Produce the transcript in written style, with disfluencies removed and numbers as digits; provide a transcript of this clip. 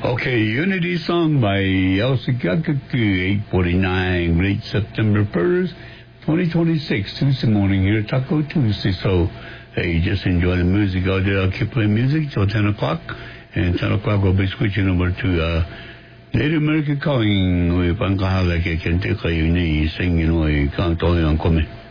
Okay, Unity song by Elsa Gakaku, 8:49, late September 1st, 2026, Tuesday morning here, Taco Tuesday. So, hey, just enjoy the music out there. I'll keep playing music till 10 o'clock. And 10 o'clock, we'll be switching over to Native American Calling. We pankahala ke kente kayo ni singing we kang tong yang kome.